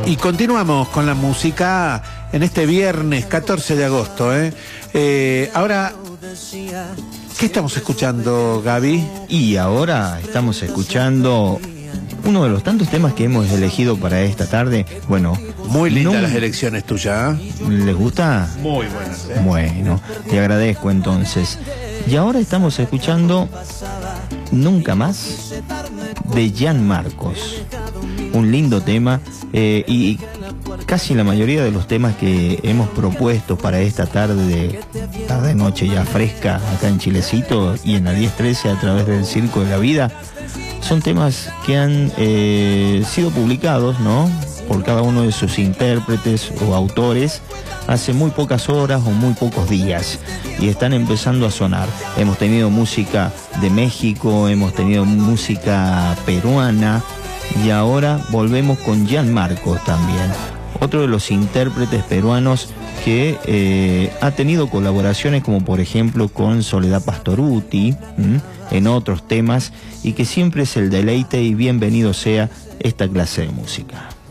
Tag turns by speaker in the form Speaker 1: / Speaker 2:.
Speaker 1: Y continuamos con la música en este viernes 14 de agosto. Ahora, ¿qué estamos escuchando, Gaby?
Speaker 2: Y ahora estamos escuchando uno de los tantos temas que hemos elegido para esta tarde. Bueno,
Speaker 1: muy lindas las elecciones tuyas.
Speaker 2: ¿Les gusta?
Speaker 1: Muy buenas.
Speaker 2: Bueno, te agradezco entonces. Y ahora estamos escuchando Nunca Más de Jan Marcos. Un lindo tema y casi la mayoría de los temas que hemos propuesto para esta tarde noche ya fresca acá en Chilecito y en la 1013 a través del Circo de la Vida son temas que han sido publicados, ¿no?, por cada uno de sus intérpretes o autores hace muy pocas horas o muy pocos días y están empezando a sonar. Hemos tenido música de México, hemos tenido música peruana y ahora volvemos con Jan Marcos también, otro de los intérpretes peruanos que ha tenido colaboraciones como por ejemplo con Soledad Pastorutti en otros temas y que siempre es el deleite y bienvenido sea esta clase de música.